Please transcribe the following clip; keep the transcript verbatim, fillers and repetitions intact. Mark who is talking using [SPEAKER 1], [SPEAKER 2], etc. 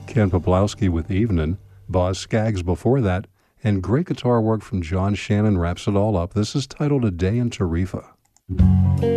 [SPEAKER 1] Ken Poplowski with Evenin', Boz Scaggs before that, and great guitar work from John Shannon wraps it all up. This is titled A Day in Tarifa.